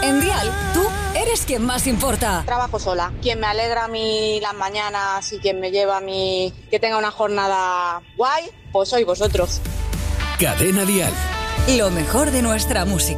En Dial, tú eres quien más importa. Trabajo sola. Quien me alegra a mí las mañanas y quien me lleva a mí que tenga una jornada guay, pues sois vosotros. Cadena Dial. Lo mejor de nuestra música.